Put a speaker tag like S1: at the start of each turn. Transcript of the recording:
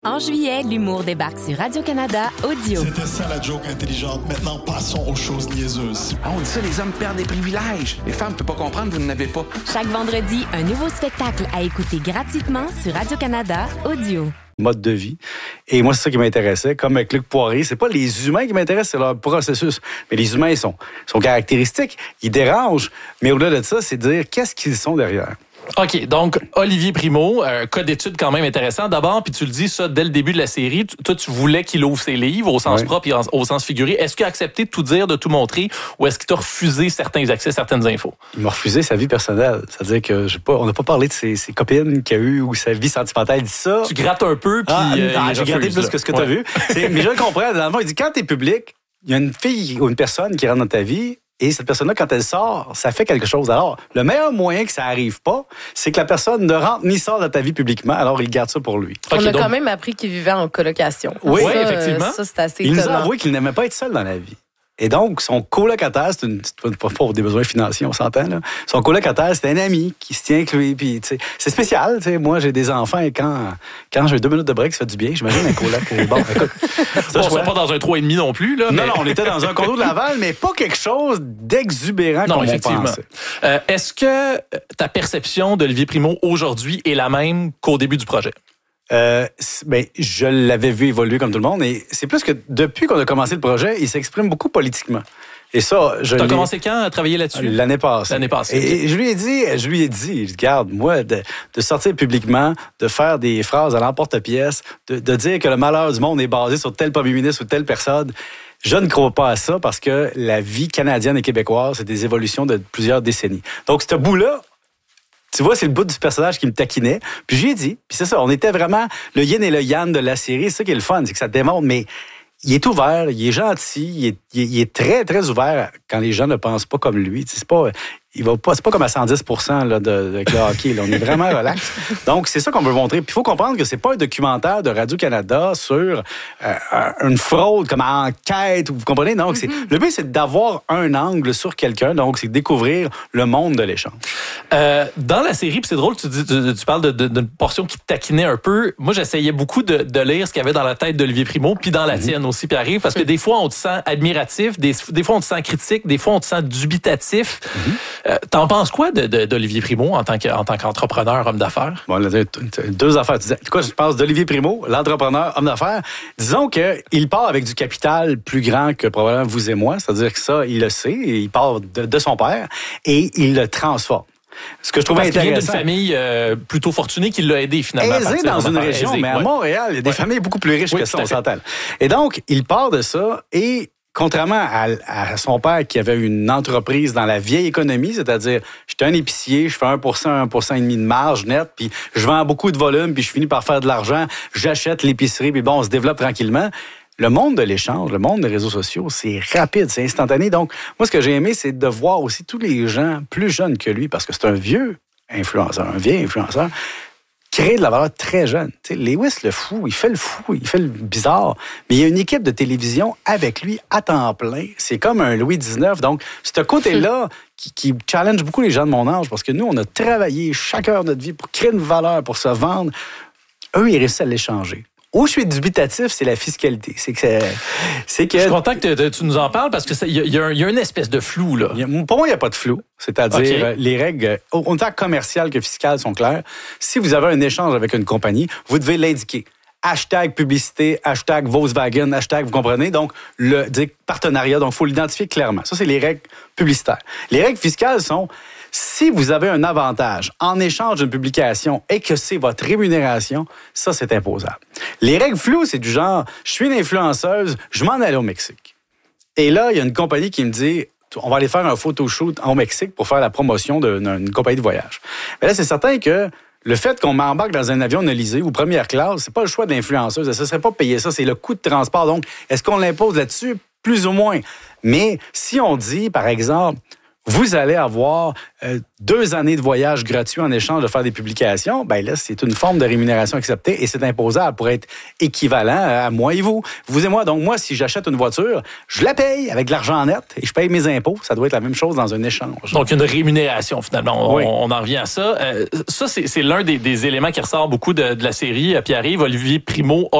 S1: En juillet, l'humour débarque sur Radio-Canada Audio.
S2: C'était ça la joke intelligente. Maintenant, passons aux choses niaiseuses.
S3: Ah, on dit ça, les hommes perdent des privilèges. Les femmes ne peuvent pas comprendre, vous n'en avez pas.
S1: Chaque vendredi, un nouveau spectacle à écouter gratuitement sur Radio-Canada Audio.
S4: Mode de vie. Et moi, c'est ça qui m'intéressait. Comme avec Luc Poirier, c'est pas les humains qui m'intéressent, c'est leur processus. Mais les humains sont caractéristiques, ils dérangent. Mais au-delà de ça, c'est de dire qu'est-ce qu'ils sont derrière.
S5: OK, donc Olivier Primo, cas d'étude quand même intéressant. D'abord, puis tu le dis ça dès le début de la série, toi tu voulais qu'il ouvre ses livres au sens propre et au sens figuré. Est-ce qu'il a accepté de tout dire, de tout montrer, ou est-ce qu'il t'a refusé certains accès, certaines infos? Il
S4: m'a refusé sa vie personnelle. C'est-à-dire que on n'a pas parlé de ses copines qu'il a eues ou sa vie sentimentale. Il dit ça.
S5: Tu grattes un peu, puis
S4: j'ai gratté plus que ce que tu as vu. Mais je le comprends. Dans le fond, il dit quand t'es public, il y a une fille ou une personne qui rentre dans ta vie. Et cette personne-là, quand elle sort, ça fait quelque chose. Alors, le meilleur moyen que ça arrive pas, c'est que la personne ne rentre ni sort de ta vie publiquement. Alors, il garde ça pour lui.
S6: On a quand même appris qu'il vivait en colocation.
S4: Oui,
S6: ça,
S5: effectivement.
S6: Ça, c'est assez
S4: étonnant. Il nous a
S6: étonnant.
S4: avoué qu'il n'aimait pas être seul dans la vie. Et donc, son colocataire, pas pour des besoins financiers, on s'entend, là. Son colocataire, c'était un ami qui se tient avec lui. Puis, c'est spécial. Moi, j'ai des enfants et quand j'ai 2 minutes de break, ça fait du bien. J'imagine un coloc. Bon, écoute.
S5: On ne pas dans un 3,5 non plus. Là,
S4: non, on était dans un condo de Laval, mais pas quelque chose d'exubérant comme on pensait.
S5: Est-ce que ta perception d'Olivier Primo aujourd'hui est la même qu'au début du projet?
S4: Je l'avais vu évoluer comme tout le monde, et c'est plus que depuis qu'on a commencé le projet, il s'exprime beaucoup politiquement. Et ça,
S5: tu as commencé quand à travailler là-dessus?
S4: L'année passée. Et je lui ai dit, regarde, moi, de sortir publiquement, de faire des phrases à l'emporte-pièce, de dire que le malheur du monde est basé sur tel premier ministre ou telle personne, je ne crois pas à ça parce que la vie canadienne et québécoise, c'est des évolutions de plusieurs décennies. Donc, ce bout-là, tu vois, c'est le bout du personnage qui me taquinait. Puis j'ai dit, puis c'est ça, on était vraiment le yin et le yang de la série. C'est ça qui est le fun, c'est que ça démontre, mais il est ouvert, il est gentil, il est très, très ouvert quand les gens ne pensent pas comme lui. C'est pas comme à 110% là, avec le hockey. Là. On est vraiment relax. Donc, c'est ça qu'on veut montrer. Puis il faut comprendre que c'est pas un documentaire de Radio-Canada sur une fraude comme enquête, vous comprenez? Donc, le but, c'est d'avoir un angle sur quelqu'un. Donc, c'est de découvrir le monde de l'échange.
S5: Dans la série, puis c'est drôle, tu parles d'une portion qui te taquinait un peu. Moi, j'essayais beaucoup de lire ce qu'il y avait dans la tête d'Olivier Primo, puis dans la tienne aussi, Pierre-Yves, parce que des fois, on te sent admiratif, des fois, on te sent critique, des fois, on te sent dubitatif. T'en penses quoi d'Olivier Primo en tant qu'entrepreneur, homme d'affaires?
S4: Bon, deux affaires. Quoi, je pense d'Olivier Primo, l'entrepreneur, homme d'affaires. Disons qu'il part avec du capital plus grand que probablement vous et moi. C'est-à-dire que ça, il le sait. Il part de son père et il le transforme. Ce que je trouvais intéressant.
S5: Parce qu'il vient d'une famille plutôt fortunée qui l'a aidé finalement.
S4: Aisé dans une région, mais à Montréal, il y a des familles beaucoup plus riches que ça, on s'entend. Et donc, il part de ça et contrairement à son père qui avait une entreprise dans la vieille économie, c'est-à-dire, j'étais un épicier, je fais 1%, 1,5% de marge nette, puis je vends beaucoup de volume, puis je finis par faire de l'argent, j'achète l'épicerie, puis bon, on se développe tranquillement. Le monde de l'échange, le monde des réseaux sociaux, c'est rapide, c'est instantané. Donc, moi, ce que j'ai aimé, c'est de voir aussi tous les gens plus jeunes que lui, parce que c'est un vieil influenceur, créer de la valeur très jeune. T'sais, Lewis, le fou, il fait le bizarre, mais il y a une équipe de télévision avec lui à temps plein. C'est comme un Louis XIX. Donc, ce côté-là qui challenge beaucoup les gens de mon âge, parce que nous, on a travaillé chaque heure de notre vie pour créer une valeur, pour se vendre. Eux, ils réussissent à l'échanger. Où je suis dubitatif, c'est la fiscalité. C'est que
S5: je suis content que tu nous en parles parce que il y a une espèce de flou là.
S4: Pour moi, il n'y a pas de flou. C'est-à-dire, les règles, autant commerciales que fiscales, sont claires. Si vous avez un échange avec une compagnie, vous devez l'indiquer. Hashtag publicité, hashtag Volkswagen, hashtag, vous comprenez? Donc, le partenariat, donc il faut l'identifier clairement. Ça, c'est les règles publicitaires. Les règles fiscales sont, si vous avez un avantage en échange d'une publication et que c'est votre rémunération, ça, c'est imposable. Les règles floues, c'est du genre, je suis une influenceuse, je m'en allais au Mexique. Et là, il y a une compagnie qui me dit, on va aller faire un photoshoot au Mexique pour faire la promotion d'une compagnie de voyage. Mais là, c'est certain que le fait qu'on m'embarque dans un avion Élysée ou première classe, c'est pas le choix de l'influenceuse. Ça ne serait pas payer ça, c'est le coût de transport. Donc, est-ce qu'on l'impose là-dessus? Plus ou moins. Mais si on dit, par exemple, vous allez avoir 2 années de voyage gratuit en échange de faire des publications. Ben là, c'est une forme de rémunération acceptée et c'est imposable pour être équivalent à moi et vous. Vous et moi. Donc, moi, si j'achète une voiture, je la paye avec de l'argent net et je paye mes impôts. Ça doit être la même chose dans un échange.
S5: Donc, une rémunération, finalement.
S4: Oui.
S5: On en revient à ça. Ça, c'est l'un des éléments qui ressort beaucoup de la série. Pierre-Yves, Olivier Primo